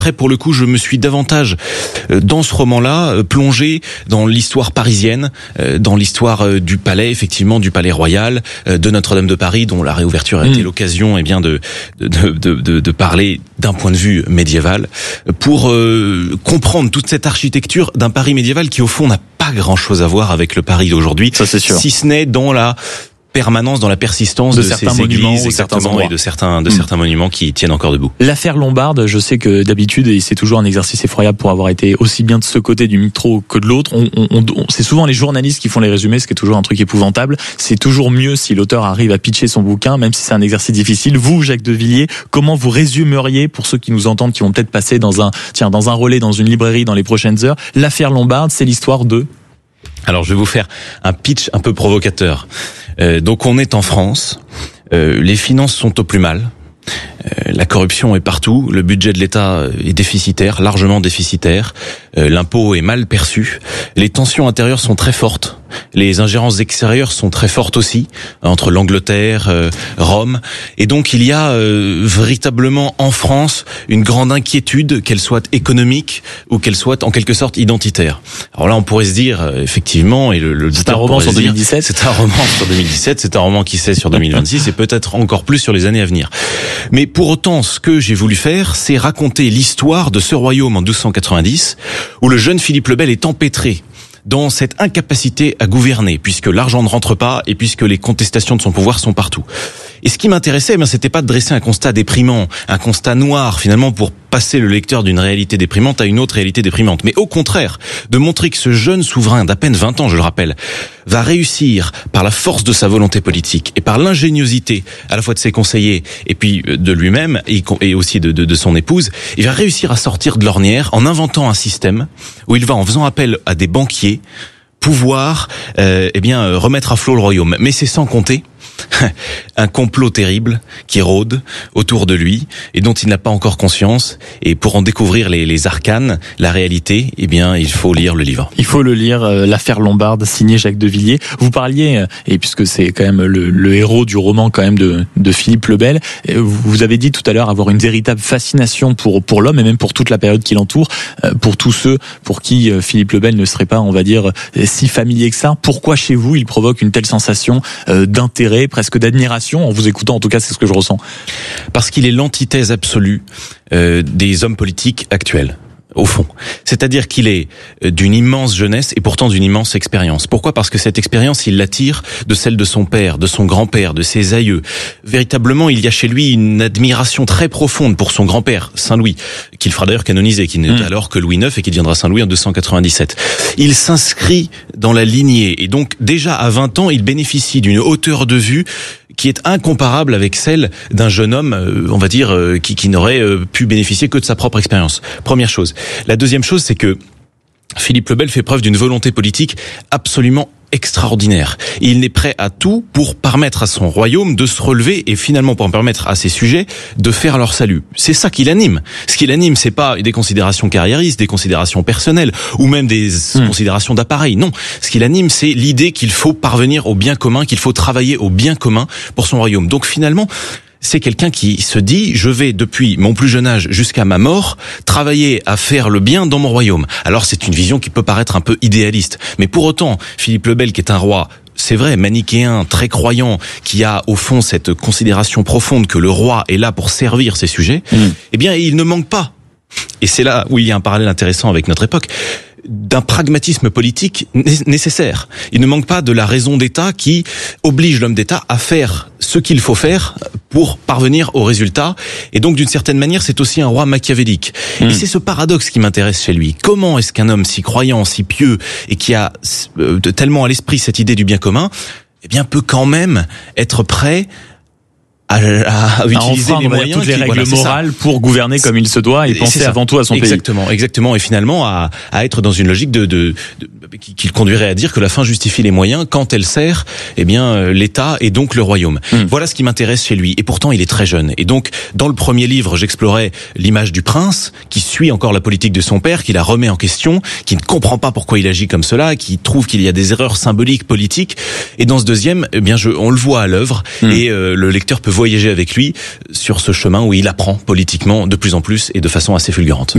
Après, pour le coup, je me suis davantage, dans ce roman-là, plongé dans l'histoire parisienne, dans l'histoire du palais, effectivement, du palais royal, de Notre-Dame de Paris, dont la réouverture a été l'occasion, eh bien, de parler d'un point de vue médiéval, pour comprendre toute cette architecture d'un Paris médiéval qui, au fond, n'a pas grand-chose à voir avec le Paris d'aujourd'hui. Ça, c'est sûr. Si ce n'est dans la permanence, dans la persistance de certains ces monuments églises, ou certains exactement, endroits. et de certains monuments qui tiennent encore debout. L'affaire Lombarde, je sais que d'habitude, et c'est toujours un exercice effroyable pour avoir été aussi bien de ce côté du micro que de l'autre, c'est souvent les journalistes qui font les résumés, ce qui est toujours un truc épouvantable. C'est toujours mieux si l'auteur arrive à pitcher son bouquin, même si c'est un exercice difficile. Vous, Jacques de Villiers, comment vous résumeriez, pour ceux qui nous entendent, qui vont peut-être passer dans un relais, dans une librairie dans les prochaines heures, l'affaire Lombarde, c'est l'histoire de... Alors, je vais vous faire un pitch un peu provocateur. Donc, on est en France. Les finances sont au plus mal. La corruption est partout. Le budget de l'État est déficitaire, largement déficitaire. L'impôt est mal perçu. Les tensions intérieures sont très fortes. Les ingérences extérieures sont très fortes aussi, entre l'Angleterre, Rome. Et donc, il y a véritablement en France une grande inquiétude, qu'elle soit économique ou qu'elle soit en quelque sorte identitaire. Alors là, on pourrait se dire, effectivement, et c'est un roman sur 2017. C'est un roman sur 2017, c'est un roman qui sait sur 2026 et peut-être encore plus sur les années à venir. Mais pour autant, ce que j'ai voulu faire, c'est raconter l'histoire de ce royaume en 1290, où le jeune Philippe le Bel est empêtré dans cette incapacité à gouverner, puisque l'argent ne rentre pas et puisque les contestations de son pouvoir sont partout. Et ce qui m'intéressait, c'était pas de dresser un constat déprimant, un constat noir, finalement, pour passer le lecteur d'une réalité déprimante à une autre réalité déprimante. Mais au contraire, de montrer que ce jeune souverain d'à peine 20 ans, je le rappelle, va réussir par la force de sa volonté politique et par l'ingéniosité à la fois de ses conseillers et puis de lui-même et aussi de son épouse, il va réussir à sortir de l'ornière en inventant un système où il va, en faisant appel à des banquiers, pouvoir remettre à flot le royaume. Mais c'est sans compter un complot terrible qui rôde autour de lui et dont il n'a pas encore conscience. Et pour en découvrir les arcanes, la réalité, il faut lire le livre. Il faut le lire, l'affaire Lombarde, signé Jacques de Villiers. Vous parliez, et puisque c'est quand même le héros du roman quand même de Philippe le Bel, vous avez dit tout à l'heure avoir une véritable fascination pour l'homme et même pour toute la période qui l'entoure, pour tous ceux pour qui Philippe le Bel ne serait pas, on va dire, si familier que ça. Pourquoi chez vous il provoque une telle sensation d'intérêt, presque d'admiration? En vous écoutant, en tout cas, c'est ce que je ressens. Parce qu'il est l'antithèse absolue des hommes politiques actuels. Au fond. C'est-à-dire qu'il est d'une immense jeunesse et pourtant d'une immense expérience. Pourquoi ? Parce que cette expérience, il l'attire de celle de son père, de son grand-père, de ses aïeux. Véritablement, il y a chez lui une admiration très profonde pour son grand-père, Saint-Louis, qu'il fera d'ailleurs canoniser, qui n'est alors que Louis IX et qui deviendra Saint-Louis en 297. Il s'inscrit dans la lignée et donc déjà à 20 ans, il bénéficie d'une hauteur de vue qui est incomparable avec celle d'un jeune homme, on va dire, qui n'aurait pu bénéficier que de sa propre expérience. Première chose. La deuxième chose, c'est que Philippe le Bel fait preuve d'une volonté politique absolument extraordinaire. Il n'est prêt à tout pour permettre à son royaume de se relever et finalement pour permettre à ses sujets de faire leur salut. C'est ça qui l'anime. Ce qui l'anime, c'est pas des considérations carriéristes, des considérations personnelles ou même des considérations d'appareil. Non. Ce qui l'anime, c'est l'idée qu'il faut parvenir au bien commun, qu'il faut travailler au bien commun pour son royaume. Donc finalement, c'est quelqu'un qui se dit, je vais depuis mon plus jeune âge jusqu'à ma mort travailler à faire le bien dans mon royaume. Alors c'est une vision qui peut paraître un peu idéaliste, mais pour autant, Philippe le Bel, qui est un roi, c'est vrai, manichéen, très croyant, qui a au fond cette considération profonde que le roi est là pour servir ses sujets, eh bien il ne manque pas, et c'est là où il y a un parallèle intéressant avec notre époque, d'un pragmatisme politique nécessaire. Il ne manque pas de la raison d'État qui oblige l'homme d'État à faire ce qu'il faut faire pour parvenir au résultat. Et donc, d'une certaine manière, c'est aussi un roi machiavélique. Et c'est ce paradoxe qui m'intéresse chez lui. Comment est-ce qu'un homme si croyant, si pieux, et qui a tellement à l'esprit cette idée du bien commun, peut quand même être prêt à utiliser les moyens, toutes les règles morales pour gouverner comme il se doit et penser avant tout à son pays. Exactement. Et finalement, à être dans une logique qui le conduirait à dire que la fin justifie les moyens quand elle sert, l'État et donc le royaume. Voilà ce qui m'intéresse chez lui. Et pourtant, il est très jeune. Et donc, dans le premier livre, j'explorais l'image du prince qui suit encore la politique de son père, qui la remet en question, qui ne comprend pas pourquoi il agit comme cela, qui trouve qu'il y a des erreurs symboliques, politiques. Et dans ce deuxième, on le voit à l'œuvre et le lecteur peut voyager avec lui sur ce chemin où il apprend politiquement de plus en plus et de façon assez fulgurante.